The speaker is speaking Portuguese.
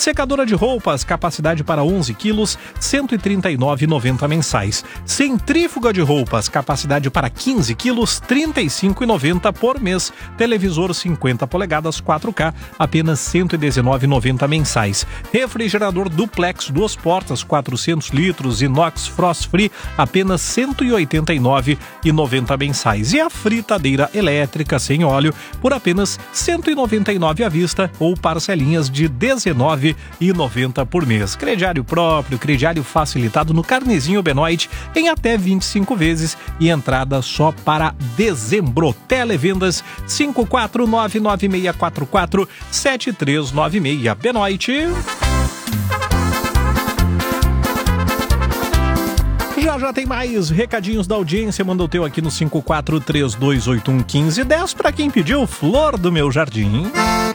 Secadora de roupas, capacidade para 11 quilos, R$ 139,90 mensais. Centrífuga de roupas, capacidade para 15 quilos, R$ 35,90 por mês. Televisor 50 polegadas 4K, apenas R$ 119,90 mensais. Refrigerador duplex, 2 portas, 400 litros, inox frost free, apenas R$ 189,90 mensais. E a fritadeira elétrica sem óleo por apenas R$ 199,00 à vista ou parcelinhas de R$ 19,90 por mês. Crediário próprio, crediário facilitado no carnezinho Benoit em até 25 vezes e entrada só para dezembro. Televendas 54996447396. Benoit. Já tem mais recadinhos da audiência. Manda o teu aqui no 5432811510 para quem pediu Flor do Meu Jardim.